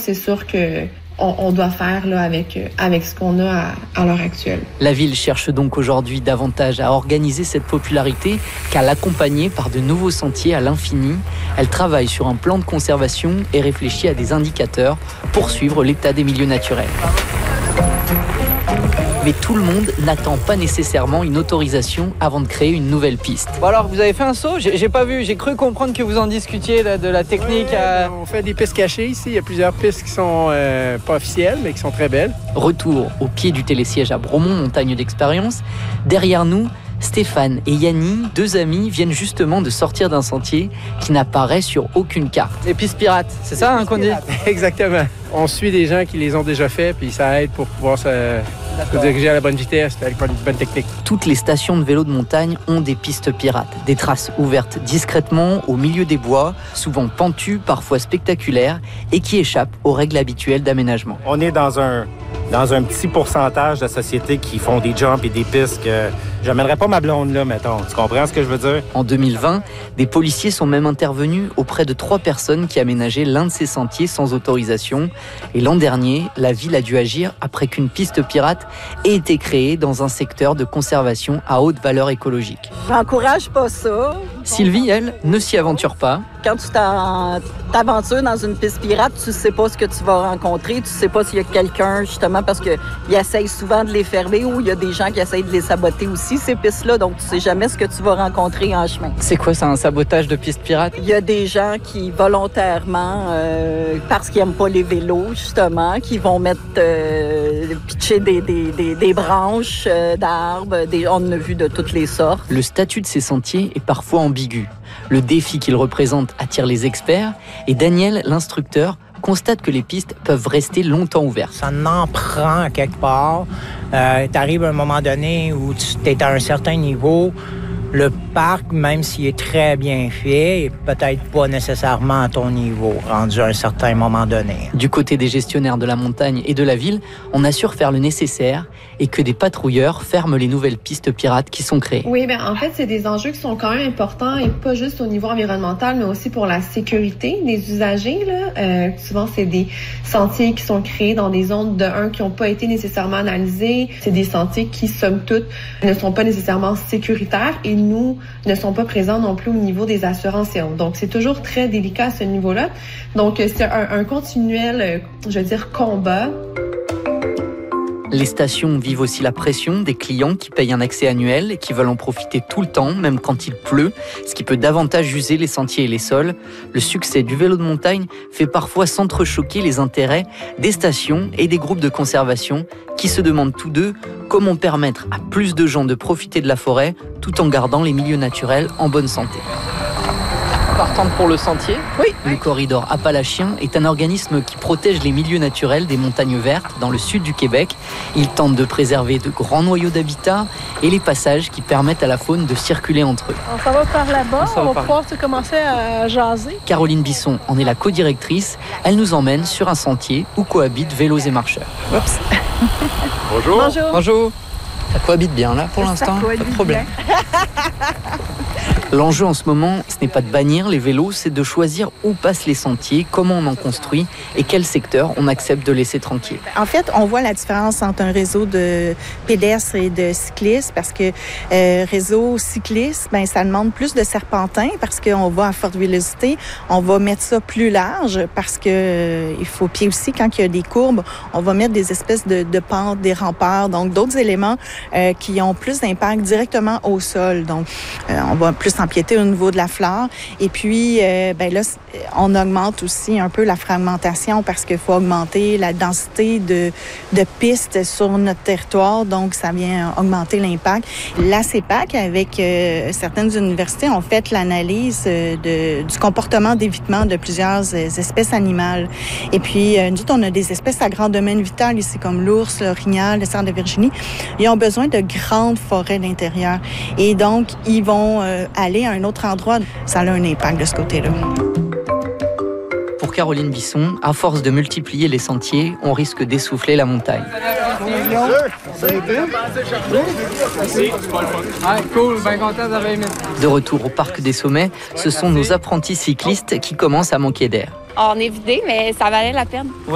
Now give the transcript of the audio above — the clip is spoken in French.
c'est sûr que on doit faire là, avec ce qu'on a à l'heure actuelle. La ville cherche donc aujourd'hui davantage à organiser cette popularité qu'à l'accompagner par de nouveaux sentiers à l'infini. Elle travaille sur un plan de conservation et réfléchit à des indicateurs pour suivre l'état des milieux naturels. Mais tout le monde n'attend pas nécessairement une autorisation avant de créer une nouvelle piste. Bon alors, vous avez fait un saut? J'ai pas vu, j'ai cru comprendre que vous en discutiez de la technique. On fait des pistes cachées ici. Il y a plusieurs pistes qui sont pas officielles, mais qui sont très belles. Retour au pied du télésiège à Bromont, montagne d'expérience. Derrière nous, Stéphane et Yanni, deux amis, viennent justement de sortir d'un sentier qui n'apparaît sur aucune carte. Les pistes pirates, c'est ça qu'on dit? Exactement. On suit des gens qui les ont déjà fait, puis ça aide pour pouvoir se diriger à la bonne vitesse, avec une bonne technique. Toutes les stations de vélo de montagne ont des pistes pirates, des traces ouvertes discrètement au milieu des bois, souvent pentues, parfois spectaculaires, et qui échappent aux règles habituelles d'aménagement. On est dans un petit pourcentage de sociétés qui font des jumps et des pistes que j'amènerais pas ma blonde là, mettons. Tu comprends ce que je veux dire? En 2020, des policiers sont même intervenus auprès de 3 personnes qui aménageaient l'un de ces sentiers sans autorisation. Et l'an dernier, la ville a dû agir après qu'une piste pirate ait été créée dans un secteur de conservation à haute valeur écologique. J'encourage pas ça. Sylvie, elle, ne s'y aventure pas. Quand tu t'aventures dans une piste pirate, tu sais pas ce que tu vas rencontrer, tu sais pas s'il y a quelqu'un, justement, parce qu'ils essayent souvent de les fermer ou il y a des gens qui essayent de les saboter aussi, ces pistes-là, donc tu sais jamais ce que tu vas rencontrer en chemin. C'est quoi ça, un sabotage de piste pirate? Il y a des gens qui, volontairement, parce qu'ils aiment pas les vélos, justement, qui vont mettre, pitcher des branches d'arbres, on en a vu de toutes les sortes. Le statut de ces sentiers est parfois ambigu. Le défi qu'ils représentent attire les experts et Daniel, l'instructeur, constate que les pistes peuvent rester longtemps ouvertes. Ça en prend quelque part. T'arrives à un moment donné où tu es à un certain niveau. Le parc, même s'il est très bien fait, est peut-être pas nécessairement à ton niveau, rendu à un certain moment donné. Du côté des gestionnaires de la montagne et de la ville, on assure faire le nécessaire et que des patrouilleurs ferment les nouvelles pistes pirates qui sont créées. Oui, en fait, c'est des enjeux qui sont quand même importants et pas juste au niveau environnemental, mais aussi pour la sécurité des usagers. Là. Souvent, c'est des sentiers qui sont créés dans des zones qui n'ont pas été nécessairement analysées. C'est des sentiers qui, somme toute, ne sont pas nécessairement sécuritaires et nous ne sont pas présents non plus au niveau des assurances et autres. Donc, c'est toujours très délicat à ce niveau-là. Donc, c'est un continuel, combat. Les stations vivent aussi la pression des clients qui payent un accès annuel et qui veulent en profiter tout le temps, même quand il pleut, ce qui peut davantage user les sentiers et les sols. Le succès du vélo de montagne fait parfois s'entrechoquer les intérêts des stations et des groupes de conservation qui se demandent tous deux comment permettre à plus de gens de profiter de la forêt tout en gardant les milieux naturels en bonne santé. Partante pour le sentier? Oui. Le Corridor Appalachien est un organisme qui protège les milieux naturels des montagnes vertes dans le sud du Québec. Il tente de préserver de grands noyaux d'habitat et les passages qui permettent à la faune de circuler entre eux. On s'en va par là-bas, on va pouvoir commencer à jaser. Caroline Bisson en est la co-directrice. Elle nous emmène sur un sentier où cohabitent vélos et marcheurs. Oups. Bonjour. Bonjour. Bonjour. Ça cohabite bien là pour l'instant, pas de problème. L'enjeu en ce moment, ce n'est pas de bannir les vélos, c'est de choisir où passent les sentiers, comment on en construit et quel secteur on accepte de laisser tranquille. En fait, on voit la différence entre un réseau de pédestres et de cyclistes parce que réseau cycliste, ça demande plus de serpentins parce qu'on va à forte vélocité. On va mettre ça plus large parce que il faut pied aussi quand il y a des courbes. On va mettre des espèces de pentes, des remparts, donc d'autres éléments qui ont plus d'impact directement au sol. Donc, on va plus empiéter au niveau de la flore. Et puis, là, on augmente aussi un peu la fragmentation parce qu'il faut augmenter la densité de pistes sur notre territoire. Donc, ça vient augmenter l'impact. La CEPAC, avec certaines universités, ont fait l'analyse du comportement d'évitement de plusieurs espèces animales. Et puis, nous autres, on a des espèces à grand domaine vital ici, comme l'ours, l'orignal, le cerf de Virginie. Ils ont besoin de grandes forêts d'intérieur. Et donc, ils vont aller à un autre endroit. Ça a un impact de ce côté-là. Pour Caroline Bisson, à force de multiplier les sentiers, on risque d'essouffler la montagne. Cool, bien content d'avoir aimé. De retour au Parc des Sommets, ce sont nos apprentis cyclistes qui commencent à manquer d'air. On est vidé, mais ça valait la peine.